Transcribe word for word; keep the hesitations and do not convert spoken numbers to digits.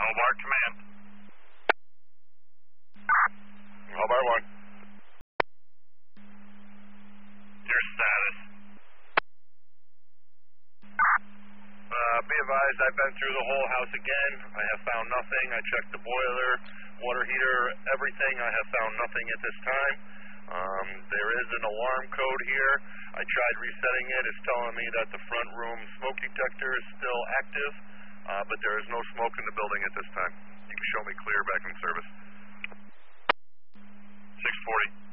Hobart Command. Hobart one. Your status? Uh, be advised, I've been through the whole house again. I have found nothing. I checked the boiler, water heater, everything. I have found nothing at this time. Um, there is an alarm code here. I tried resetting it. It's telling me that the front room smoke detector is still active, uh, but there is no smoke in the building at this time. You can show me clear back in service. six forty.